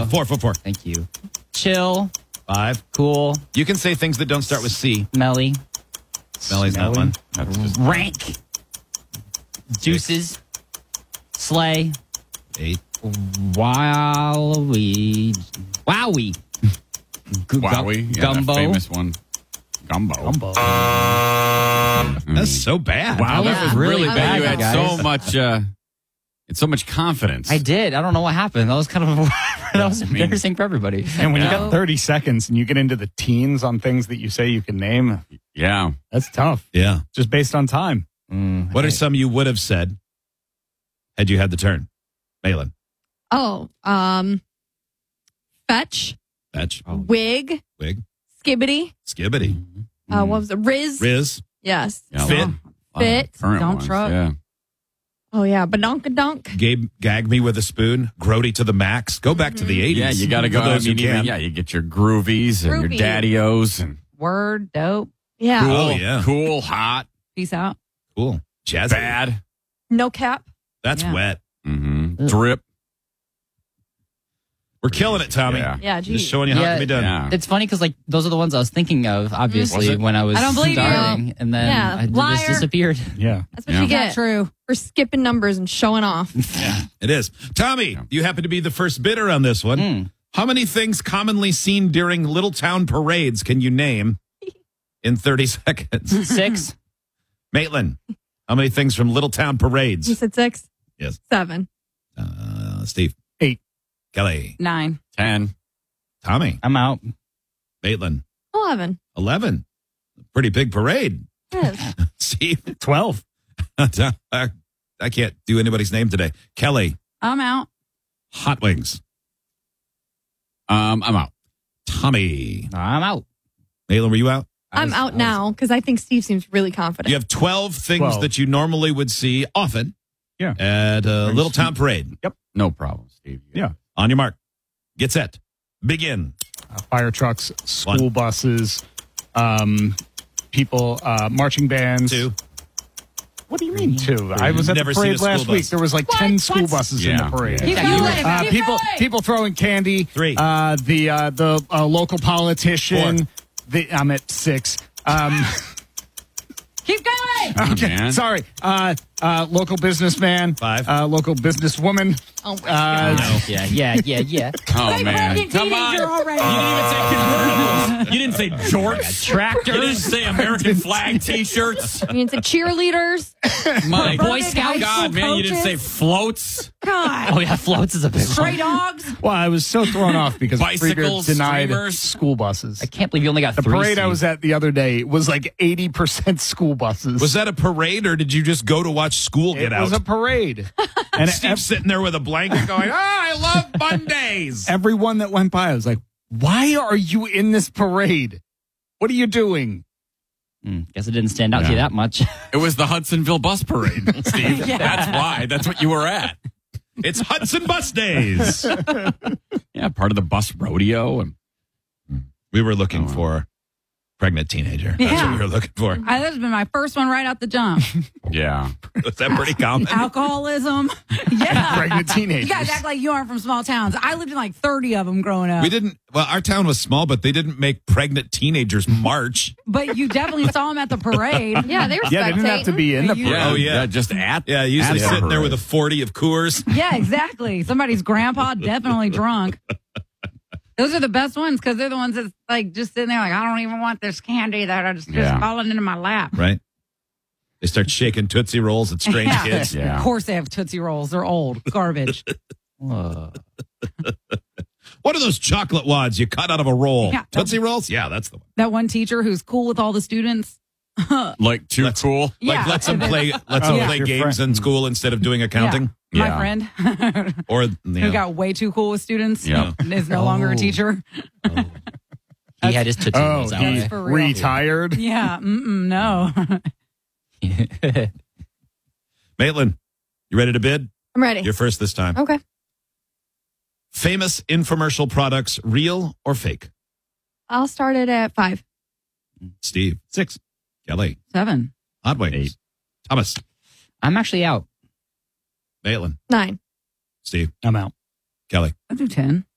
Four. Thank you. Chill. 5. Cool. You can say things that don't start with C. Smelly. Smelly's not one. That's just Rank. Juices. Slay. 8. Wowie. Wowie. Yeah, Gumbo. that famous one. Gumbo. That's so bad. Wow, that was really Yeah. bad. You Bad, had guys. so much confidence. I did. I don't know what happened. That was kind of that was mean- embarrassing for everybody. And when you Yeah. got 30 seconds and you get into the teens on things that you say you can name, Yeah. that's tough. Yeah. Just based on time. What are some you would have said had you had the turn? Malin. Fetch, Fetch. wig, Wig. skibbity. Skibbity. What was it? Riz. Riz. Yes. Yeah, Fit. a lot of Fit. current Dump ones, truck. Yeah. Oh yeah, badonkadunk. Gag me with a spoon. Grody to the max. Go back to the 80s. Yeah, you got to go. For those who even, can. you get your groovies and Groovy. your daddy-os and Word, dope. Yeah. cool, Oh, yeah. cool, hot, Peace out. Cool. Jazzy. bad, No cap. That's Yeah. wet. drip. We're killing it, Tommy. Yeah. Yeah. Geez. Just showing you how it Yeah. can be done. Yeah. It's funny because like those are the ones I was thinking of, obviously, Was it? when I was I don't believe you. starting, and then Yeah, I just liar. disappeared. Yeah. That's what Yeah. you Not get true. for skipping numbers and showing off. It is. Tommy, you happen to be the first bidder on this one. How many things commonly seen during little town parades can you name in 30 seconds? 6. Maitland, how many things from little town You parades? said 6? Yes. 7. Steve. 8. Kelly. 9. 10. Tommy. I'm out. Maitland. 11. 11. Pretty big parade. Yes. Steve. 12. I can't do anybody's name today. Kelly. I'm out. Hot Wings. I'm out. Tommy. I'm out. Maitland, were you out? I'm out now because I think Steve seems really confident. You have 12 things 12. that you normally would see often Yeah. at a little town parade. No problem, Steve. Yeah. On your mark. Get set. Begin. Fire trucks, school buses, people, marching bands. 2. What do you mean 2? I was at Never the seen a parade school last bus. week. There was like 10 school buses in Yeah. the parade. Keep going. People throwing candy. 3. The local politician. 4. I'm at 6. Keep going. Okay, man. sorry. Local businessman. 5. Local businesswoman. Oh, my God. Yeah. Oh, man. Come on. Already. You didn't say jorts. Tractors. You didn't say American flag T-shirts. I mean, it's a cheerleaders. My Boy Scouts. God, man, you didn't say floats. God. Oh yeah, floats is a big Stray one. dogs. Well, I was so thrown off because Bicycles, Friedrich denied streamers. school buses. I can't believe you only got The 3. parade I Steve. was at the other day was like 80% school buses. Was that a parade or did you just go to watch school It get out? was a parade. And Steve's sitting there with a blanket going, I love Mondays. everyone that went by, I was like, why are you in this parade? What are you doing? Guess it didn't stand out to you that much. It was the Hudsonville Bus Parade, Steve. That's why. That's what you were at. It's Hudson Bus Days. Yeah, part of the bus rodeo. And We were looking for pregnant teenager. That's Yeah. what we were looking for. That's been my first one right out the jump. yeah. Was that pretty common? Alcoholism. Yeah. Pregnant You teenagers. guys act like you aren't from small towns. I lived in like 30 of them growing up. We didn't, well, our town was small, but they didn't make pregnant teenagers march. But you definitely saw them at the parade. Yeah, they were Yeah, they didn't have to be in the You- parade. Yeah. Oh, yeah. Just at. Yeah, usually at the sitting there with a parade. 40 of Coors. Yeah, exactly. Somebody's grandpa definitely drunk. Those are the best ones because they're the ones that's like just sitting there like, I don't even want this candy that are just Yeah. falling into my lap. Right? They start shaking Tootsie Rolls at strange Yeah. kids. Yeah. Of course they have Tootsie Rolls. They're old. Garbage. What are those chocolate wads you cut out of a roll? Yeah. Tootsie Rolls? Yeah, that's the one. That one teacher who's cool with all the students. Like too Let's- cool. Yeah. Like lets them And play your games friend. in school instead of doing accounting. My Yeah. friend Or who got way too cool with students Yeah. is no longer a teacher. He had his Tootsie Oh, Rolls out. he for real. retired? Yeah. No. Maitland, you ready to bid? I'm ready. You're first this time. Okay. Famous infomercial products, real or fake? I'll start it at 5. Steve. 6. Kelly. 7. Hot Wings. 8. Thomas. I'm actually out. Maitland. 9. Steve. I'm out. Kelly. I'll do 10.